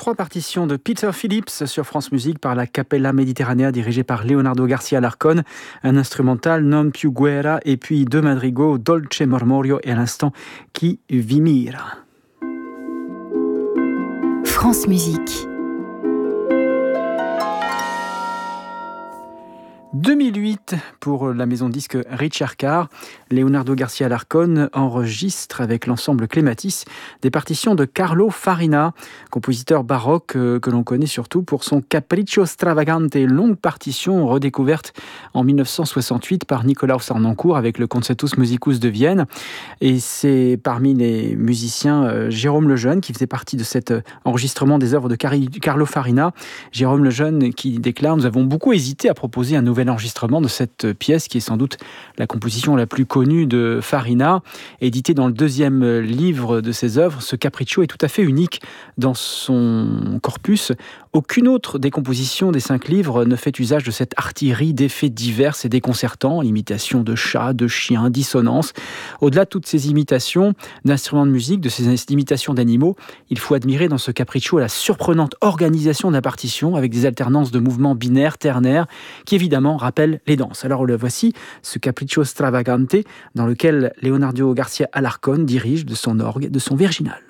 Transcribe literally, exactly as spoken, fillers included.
trois partitions de Peter Phillips sur France Musique par la Capella Mediterranea dirigée par Leonardo Garcia Alarcón, un instrumental Non più guerra et puis deux madrigaux Dolce Mormorio et à l'instant Chi vi mira. France Musique. deux mille huit pour la maison de disque Richard Carr, Leonardo Garcia Alarcón enregistre avec l'ensemble Clematis des partitions de Carlo Farina, compositeur baroque euh, que l'on connaît surtout pour son Capriccio Stravagante, longue partition redécouverte en dix-neuf cent soixante-huit par Nikolaus Harnoncourt avec le Concertus Musicus de Vienne. Et c'est parmi les musiciens euh, Jérôme Lejeune qui faisait partie de cet euh, enregistrement des œuvres de Car- Carlo Farina. Jérôme Lejeune qui déclare: nous avons beaucoup hésité à proposer un nouvel enregistrement de cette pièce qui est sans doute la composition la plus connue de Farina. Édité dans le deuxième livre de ses œuvres, ce Capriccio est tout à fait unique dans son corpus. Aucune autre des compositions des cinq livres ne fait usage de cette artillerie d'effets divers et déconcertants, imitations de chats, de chiens, dissonances. Au-delà de toutes ces imitations d'instruments de musique, de ces imitations d'animaux, il faut admirer dans ce Capriccio la surprenante organisation de la partition avec des alternances de mouvements binaires, ternaires, qui évidemment rappellent les danses. Alors le voici, ce Capriccio Stravagante, dans lequel Leonardo Garcia Alarcón dirige de son orgue, de son virginal.